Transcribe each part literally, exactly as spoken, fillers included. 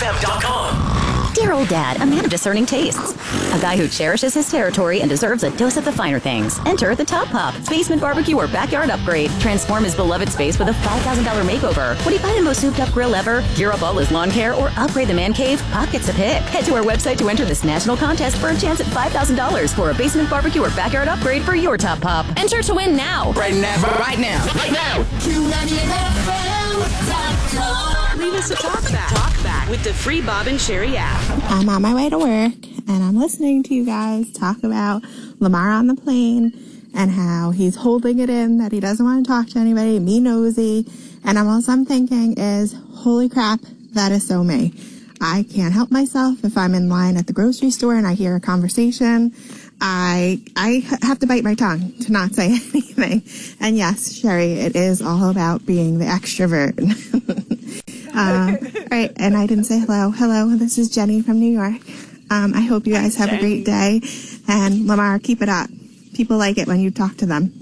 m dot com. Dear old dad, a man of discerning tastes. A guy who cherishes his territory and deserves a dose of the finer things. Enter the Top Pop. Basement barbecue or backyard upgrade. Transform his beloved space with a five thousand dollars makeover. Would he buy the most souped up grill ever? Gear up all his lawn care or upgrade the man cave? Pop gets a pick. Head to our website to enter this national contest for a chance at five thousand dollars for a basement barbecue or backyard upgrade for your Top Pop. Enter to win now. Right now. Right now. Right now. Q ninety-eight F M dot com. Leave us a talk back. Talk back with the free Bob and Sherry app. I'm on my way to work, and I'm listening to you guys talk about Lamar on the plane and how he's holding it in, that he doesn't want to talk to anybody, me nosy. And I'm also I'm thinking is, holy crap, that is so me. I can't help myself if I'm in line at the grocery store and I hear a conversation. I I have to bite my tongue to not say anything. And yes, Sherry, it is all about being the extrovert. um, right, and I didn't say hello. Hello, this is Jenny from New York. Um, I hope you guys have a great day. And Lamar, keep it up. People like it when you talk to them.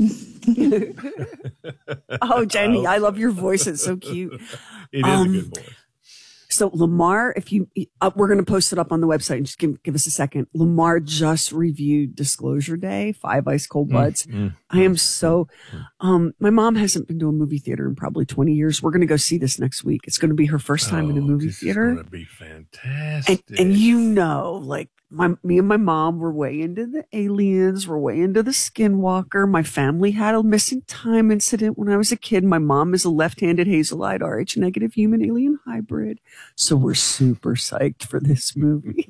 Oh, Jenny, I love your voice. It's so cute. It is um, a good voice. So Lamar, if you, uh, we're going to post it up on the website and just give, give us a second. Lamar just reviewed Disclosure Day, Five Ice Cold Buds. Mm, mm, I am so, um, my mom hasn't been to a movie theater in probably twenty years. We're going to go see this next week. It's going to be her first time oh, in a movie this theater. It's going to be fantastic. And, and you know, like my, me and my mom were way into the aliens. We're way into the Skinwalker. My family had a missing time incident when I was a kid. My mom is a left-handed hazel-eyed R H negative human alien hybrid. So we're super psyched for this movie.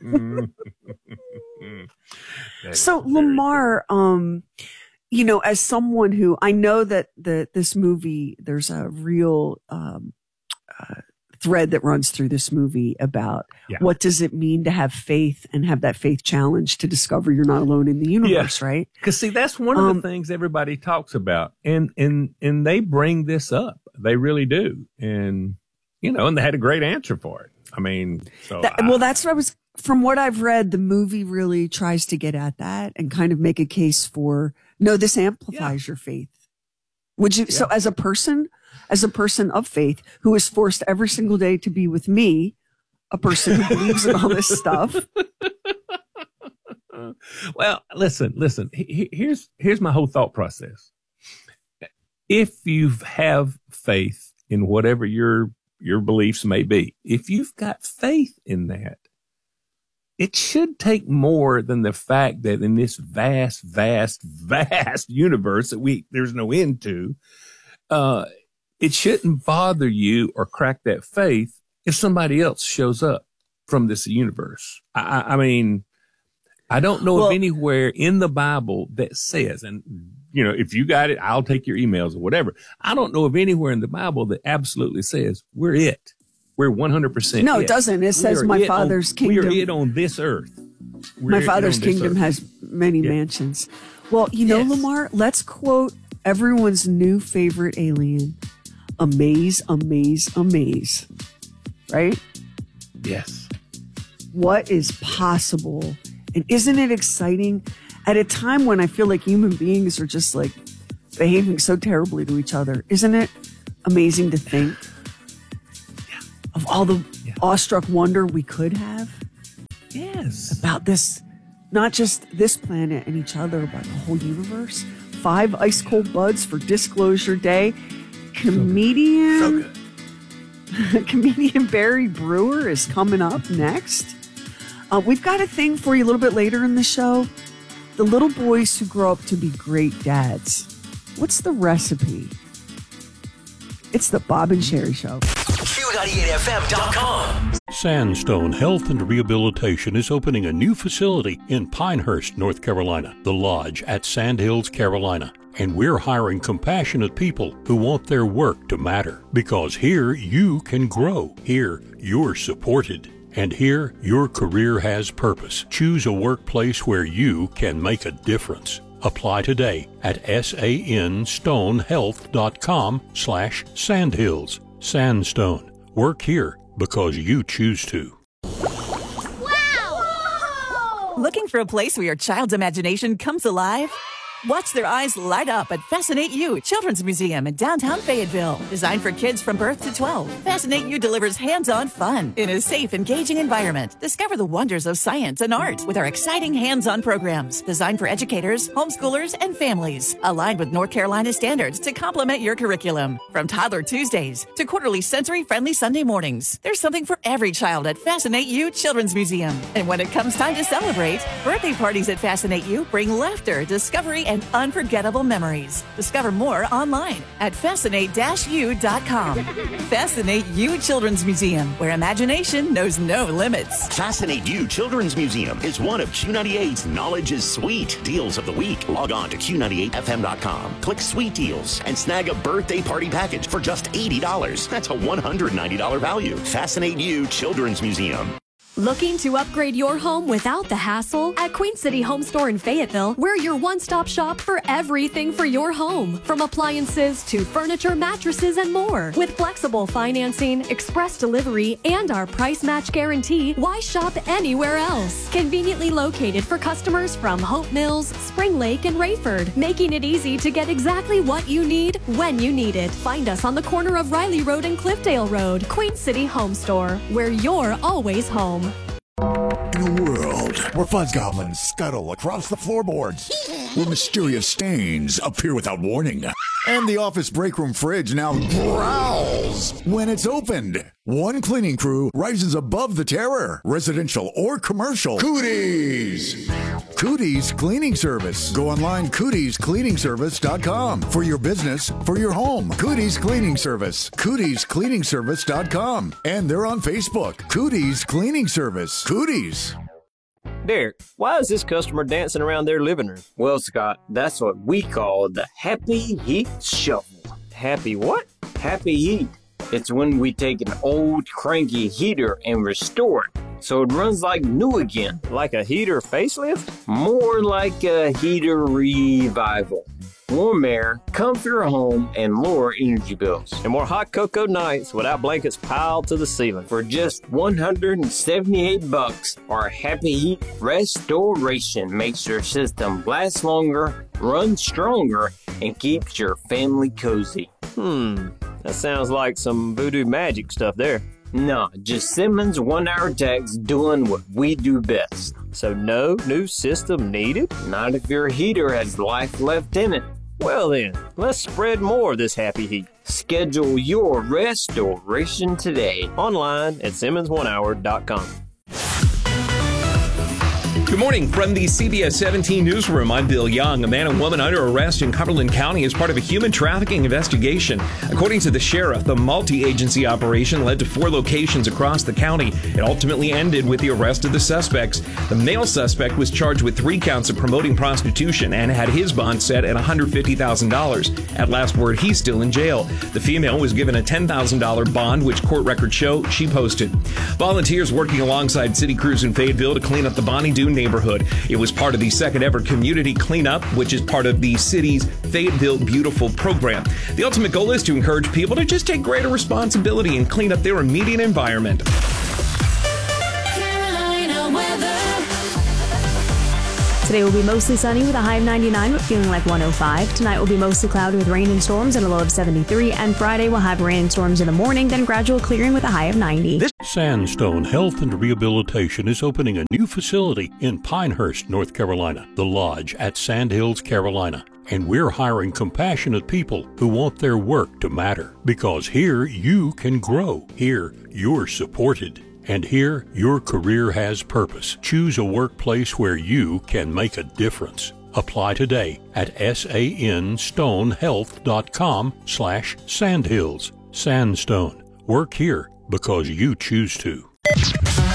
So Lamar, um, you know, as someone who, I know that the, this movie, there's a real, um, uh, thread that runs through this movie about yeah. what does it mean to have faith and have that faith challenge to discover you're not alone in the universe, yeah. right? Because see, that's one of um, the things everybody talks about, and and and they bring this up, they really do, and you know, and they had a great answer for it. I mean, so that, I, well, that's what I was. From what I've read, the movie really tries to get at that and kind of make a case for no, this amplifies yeah. your faith. Would you? Yeah. So as a person. As a person of faith who is forced every single day to be with me, a person who believes in all this stuff. Well, listen, listen, here's, here's my whole thought process. If you have faith in whatever your, your beliefs may be, if you've got faith in that, it should take more than the fact that in this vast, vast, vast universe that we, there's no end to, uh, it shouldn't bother you or crack that faith if somebody else shows up from this universe. I, I mean, I don't know well, of anywhere in the Bible that says, and you know, if you got it, I'll take your emails or whatever. I don't know of anywhere in the Bible that absolutely says we're it. We're one hundred percent No, it. it doesn't. It says my Father's on, kingdom. We're it on this earth. We're my Father's kingdom earth. has many yeah. mansions. Well, you know, yes. Lamar, let's quote everyone's new favorite alien. Amaze, amaze, amaze. Right? Yes. What is possible? And isn't it exciting at a time when I feel like human beings are just like behaving so terribly to each other? Isn't it amazing to think yeah. of all the yeah. awestruck wonder we could have? Yes. About this, not just this planet and each other, but the whole universe. Five ice cold buds for Disclosure Day. Comedian, so good. So good. Comedian Barry Brewer is coming up next. Uh, we've got a thing for you a little bit later in the show. The little boys who grow up to be great dads. What's the recipe? It's the Bob and Sherry Show. Q ninety-eight F M dot com. Sandstone Health and Rehabilitation is opening a new facility in Pinehurst, North Carolina, The Lodge at Sandhills, Carolina. And we're hiring compassionate people who want their work to matter. Because here you can grow. Here you're supported. And here your career has purpose. Choose a workplace where you can make a difference. Apply today at sanstonehealth.com slash sandhills. Sandstone. Work here because you choose to. Wow! Looking for a place where your child's imagination comes alive? Watch their eyes light up at Fascinate You Children's Museum in downtown Fayetteville. Designed for kids from birth to twelve, Fascinate You delivers hands-on fun in a safe, engaging environment. Discover the wonders of science and art with our exciting hands-on programs designed for educators, homeschoolers, and families. Aligned with North Carolina standards to complement your curriculum. From Toddler Tuesdays to quarterly sensory-friendly Sunday mornings, there's something for every child at Fascinate You Children's Museum. And when it comes time to celebrate, birthday parties at Fascinate You bring laughter, discovery, and unforgettable memories. Discover more online at fascinate dash u dot com. Fascinate You Children's Museum, where imagination knows no limits. Fascinate You Children's Museum is one of Q ninety-eight's Knowledge is Sweet deals of the week. Log on to Q ninety-eight F M dot com, click Sweet Deals, and snag a birthday party package for just eighty dollars. That's a one hundred ninety dollars value. Fascinate You Children's Museum. Looking to upgrade your home without the hassle? At Queen City Home Store in Fayetteville, we're your one-stop shop for everything for your home. From appliances to furniture, mattresses, and more. With flexible financing, express delivery, and our price match guarantee, why shop anywhere else? Conveniently located for customers from Hope Mills, Spring Lake, and Rayford, making it easy to get exactly what you need when you need it. Find us on the corner of Riley Road and Cliffdale Road. Queen City Home Store, where you're always home. In a world where fuzz goblins scuttle across the floorboards, where mysterious stains appear without warning, and the office break room fridge now growls when it's opened, one cleaning crew rises above the terror, residential or commercial. Cooties! Cooties Cleaning Service. Go online, cooties cleaning service dot com. For your business, for your home. Cooties Cleaning Service. cooties cleaning service dot com. And they're on Facebook. Cooties Cleaning Service. Cooties. Derek, why is this customer dancing around their living room? Well, Scott, that's what we call the Happy Heat Shuffle. Happy what? Happy Heat. It's when we take an old cranky heater and restore it so it runs like new again. Like a heater facelift? More like a heater revival. Warm air, comfier home, and lower energy bills. And more hot cocoa nights without blankets piled to the ceiling. For just one hundred seventy-eight bucks, our Happy Heat Restoration makes your system last longer, run stronger, and keeps your family cozy. Hmm, that sounds like some voodoo magic stuff there. No, just Simmons one-hour techs doing what we do best. So no new system needed? Not if your heater has life left in it. Well then, let's spread more of this happy heat. Schedule your restoration today. Online at simmons one hour dot com. Good morning from the C B S seventeen newsroom. I'm Bill Young. A man and woman under arrest in Cumberland County as part of a human trafficking investigation. According to the sheriff, the multi-agency operation led to four locations across the county. It ultimately ended with the arrest of the suspects. The male suspect was charged with three counts of promoting prostitution and had his bond set at one hundred fifty thousand dollars. At last word, he's still in jail. The female was given a ten thousand dollars bond, which court records show she posted. Volunteers working alongside city crews in Fayetteville to clean up the Bonnie Doon neighborhood. It was part of the second ever community cleanup, which is part of the city's Fayetteville Beautiful program. The ultimate goal is to encourage people to just take greater responsibility and clean up their immediate environment. Carolina weather. Today will be mostly sunny with a high of ninety-nine, but feeling like one oh five. Tonight will be mostly cloudy with rain and storms and a low of seventy-three. And Friday will have rain and storms in the morning, then gradual clearing with a high of ninety. Sandstone Health and Rehabilitation is opening a new facility in Pinehurst, North Carolina, The Lodge at Sandhills, Carolina. And we're hiring compassionate people who want their work to matter. Because here you can grow. Here you're supported. And here, your career has purpose. Choose a workplace where you can make a difference. Apply today at sanstonehealth.com slash sandhills. Sandstone. Work here because you choose to.